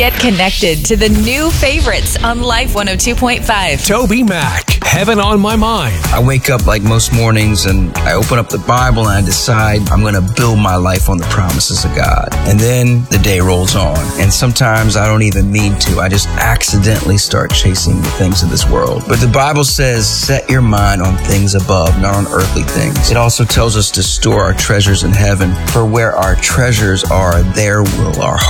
Get connected to the new favorites on Life 102.5. Toby Mac, Heaven on My Mind. I wake up like most mornings and I open up the Bible and I decide I'm going to build my life on the promises of God. And then the day rolls on. And sometimes I don't even mean to. I just accidentally start chasing the things of this world. But the Bible says, set your mind on things above, not on earthly things. It also tells us to store our treasures in heaven. For where our treasures are, there will our